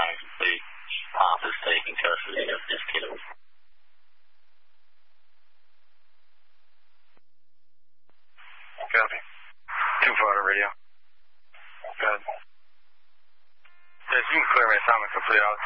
and complete. Pop is taking custody of this kiddo. Copy. 2-4 to radio. Good. Yes, you can clear me assignment complete.